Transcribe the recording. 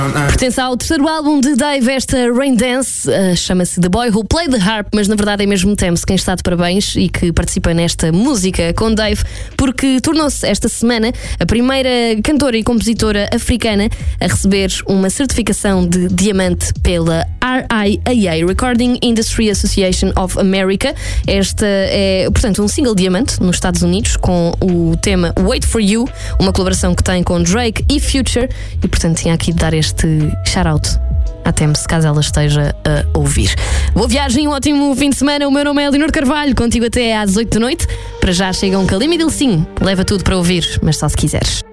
Pertence ao terceiro álbum de Dave, esta Rain Dance, chama-se The Boy Who Played the Harp, mas na verdade é mesmo Tems quem está de parabéns e que participa nesta música com Dave, porque tornou-se esta semana a primeira cantora e compositora africana a receber uma certificação de diamante pela RIAA, Recording Industry Association of America. Esta é, portanto, um single diamante nos Estados Unidos com o tema Wait For You, uma colaboração que tem com Drake e Future, e portanto tinha aqui de dar este shout-out à Tems, caso ela esteja a ouvir. Boa viagem, um ótimo fim de semana. O meu nome é Leonor Carvalho, contigo até às 8 da noite. Para já chegam Kalima e Dilcinho. Leva tudo para ouvir, mas só se quiseres.